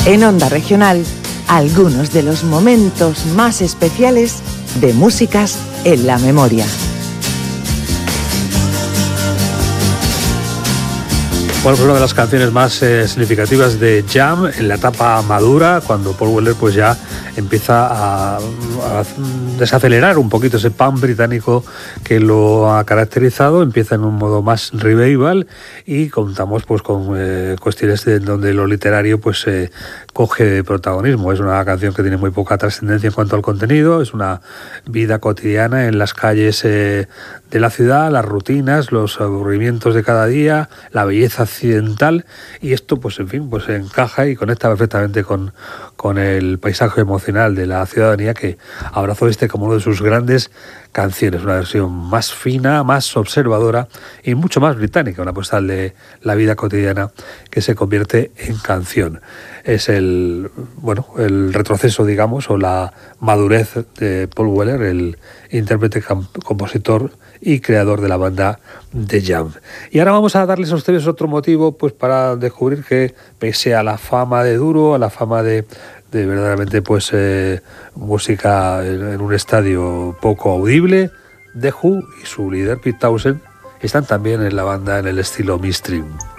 En Onda Regional, algunos de los momentos más especiales de Músicas en la Memoria. Bueno, pues una de las canciones más significativas de Jam en la etapa madura, cuando Paul Weller pues ya empieza a desacelerar un poquito ese punk británico que lo ha caracterizado, empieza en un modo más revival y contamos pues con cuestiones de donde lo literario pues coge protagonismo. Es una canción que tiene muy poca trascendencia en cuanto al contenido, es una vida cotidiana en las calles de la ciudad, las rutinas, los aburrimientos de cada día, la belleza accidental, y esto pues en fin pues encaja y conecta perfectamente con el paisaje emocional de la ciudadanía, que abrazó como uno de sus grandes canciones, una versión más fina, más observadora y mucho más británica, una postal de la vida cotidiana que se convierte en canción. Es el retroceso, digamos, o la madurez de Paul Weller, el intérprete, compositor y creador de la banda The Jam. Y ahora vamos a darles a ustedes otro motivo pues para descubrir que, pese a la fama de duro, a la fama de verdaderamente pues música en un estadio poco audible, The Who y su líder Pete Townshend están también en la banda en el estilo mainstream.